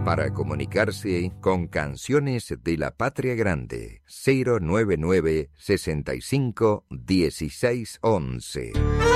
Para comunicarse con Canciones de la Patria Grande, 099 65 16 11.